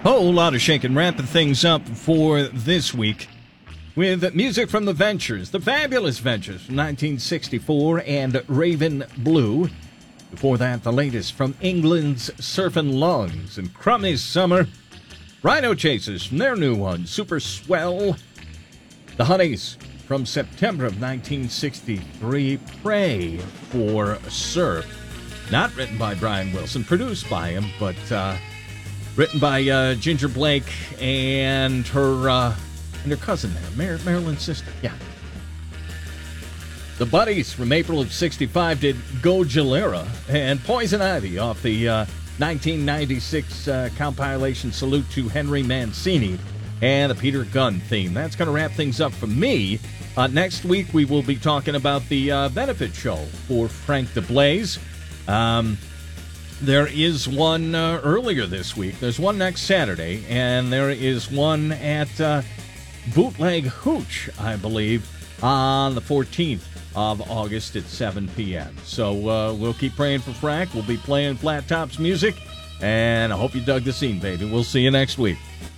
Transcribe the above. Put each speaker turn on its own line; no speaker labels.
Whole lot of shaking, wrapping things up for this week with music from the Ventures, the Fabulous Ventures from 1964 and Raven Blue. Before that, the latest from England's Surfin' Lungs and Crummy Summer. Rhino Chasers from their new one, Super Swell. The Honeys from September of 1963, Pray for Surf. Not written by Brian Wilson, produced by him, but written by Ginger Blake and her cousin there, Marilyn's sister. Yeah. The Buddies from April of 65 did Gojira, and Poison Ivy off the 1996 compilation Salute to Henry Mancini and the Peter Gunn theme. That's going to wrap things up for me. Next week, we will be talking about the benefit show for Frank DeBlaze. There is one earlier this week. There's one next Saturday, and there is one at Bootleg Hooch, I believe, on the 14th of August at 7 p.m. So we'll keep praying for Frank. We'll be playing Flat Tops music, and I hope you dug the scene, baby. We'll see you next week.